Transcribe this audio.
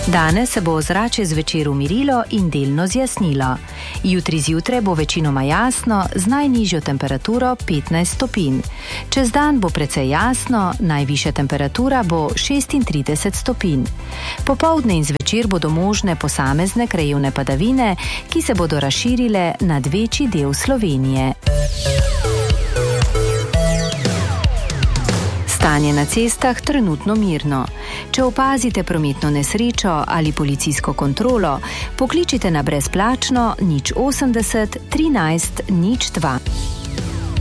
Danes se bo ozračje zvečer umirilo in delno zjasnilo. Jutri zjutraj bo večinoma jasno z najnižjo temperaturo 15 stopinj. Čez dan bo precej jasno, najvišja temperatura bo 36 stopinj. Popoldne in zvečer bodo možne posamezne krajevne padavine, ki se bodo razširile nad večji del Slovenije. Stanje na cestah trenutno mirno. Če opazite prometno nesrečo ali policijsko kontrolo, pokličite na brezplačno 080 13 02.